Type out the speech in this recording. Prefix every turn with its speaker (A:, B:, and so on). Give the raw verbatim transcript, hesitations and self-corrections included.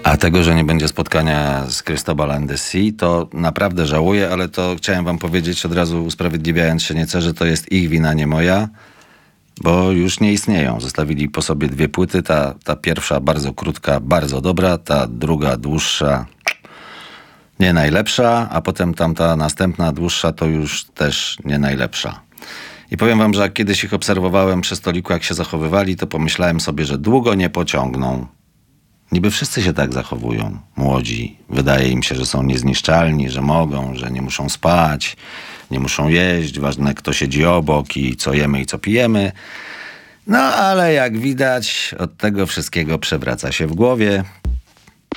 A: A tego, że nie będzie spotkania z Cristobal and the Sea, to naprawdę żałuję, ale to chciałem wam powiedzieć od razu, usprawiedliwiając się nieco, że to jest ich wina, nie moja, bo już nie istnieją. Zostawili po sobie dwie płyty, ta, ta pierwsza bardzo krótka, bardzo dobra, ta druga dłuższa, nie najlepsza, a potem tamta następna dłuższa to już też nie najlepsza. I powiem wam, że jak kiedyś ich obserwowałem przy stoliku, jak się zachowywali, to pomyślałem sobie, że długo nie pociągną. Niby wszyscy się tak zachowują, młodzi. Wydaje im się, że są niezniszczalni, że mogą, że nie muszą spać, nie muszą jeść, ważne kto siedzi obok i co jemy i co pijemy. No ale jak widać, od tego wszystkiego przewraca się w głowie.